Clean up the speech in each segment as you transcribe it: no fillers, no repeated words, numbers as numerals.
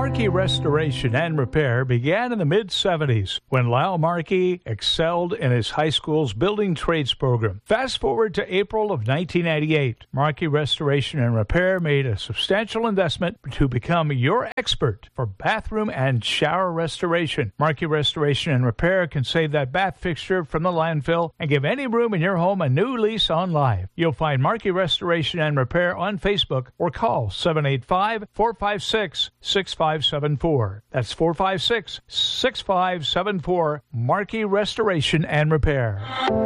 Markey Restoration and Repair began in the mid-'70s when Lyle Markey excelled in his high school's building trades program. Fast forward to April of 1998. Markey Restoration and Repair made a substantial investment to become your expert for bathroom and shower restoration. Markey Restoration and Repair can save that bath fixture from the landfill and give any room in your home a new lease on life. You'll find Markey Restoration and Repair on Facebook or call 785-456-6574. That's 456-6574, Markey Restoration and Repair.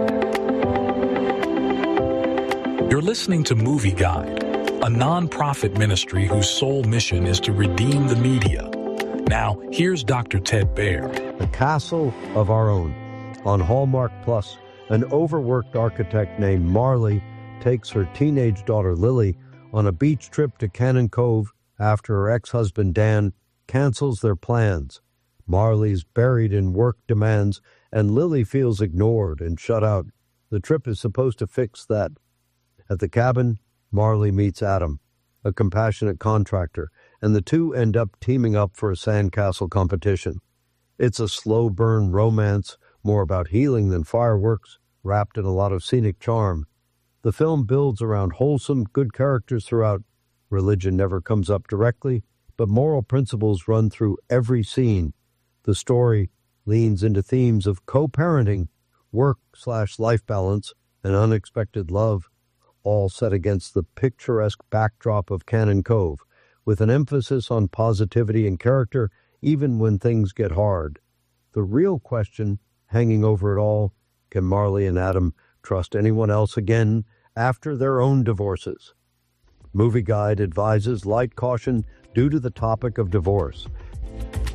You're listening to Movie Guide, a non-profit ministry whose sole mission is to redeem the media. Now, here's Dr. Ted Baer. A Castle of Our Own. On Hallmark Plus, an overworked architect named Marley takes her teenage daughter Lily on a beach trip to Cannon Cove after her ex-husband Dan cancels their plans. Marley's buried in work demands, and Lily feels ignored and shut out. The trip is supposed to fix that. At the cabin, Marley meets Adam, a compassionate contractor, and the two end up teaming up for a sandcastle competition. It's a slow-burn romance, more about healing than fireworks, wrapped in a lot of scenic charm. The film builds around wholesome, good characters throughout. Religion never comes up directly, but moral principles run through every scene. The story leans into themes of co-parenting, work/life balance, and unexpected love, all set against the picturesque backdrop of Cannon Cove, with an emphasis on positivity and character even when things get hard. The real question hanging over it all, can Marley and Adam trust anyone else again after their own divorces? Movie Guide advises light caution due to the topic of divorce.